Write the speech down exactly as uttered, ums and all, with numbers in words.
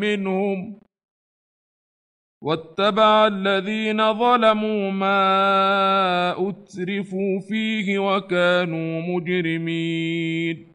منهم واتبع الذين ظلموا ما أترفوا فيه وكانوا مجرمين